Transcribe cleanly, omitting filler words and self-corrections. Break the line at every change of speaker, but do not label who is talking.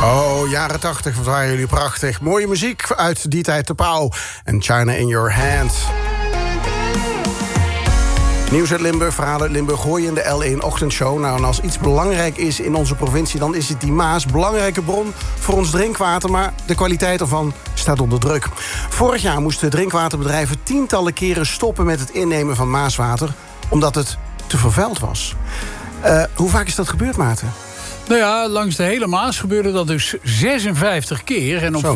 Oh, jaren 80, wat waren jullie prachtig. Mooie muziek uit die tijd, de Pauw. En China in Your Hand. Nieuws uit Limburg, verhalen uit Limburg hoor je in de L1-ochtendshow. Nou, en als iets belangrijk is in onze provincie, dan is het die Maas. Belangrijke bron voor ons drinkwater, maar de kwaliteit ervan staat onder druk. Vorig jaar moesten drinkwaterbedrijven tientallen keren stoppen met het innemen van Maaswater, omdat het te vervuild was. Hoe vaak is dat gebeurd, Maarten?
Nou ja, langs de hele Maas gebeurde dat dus 56 keer. En op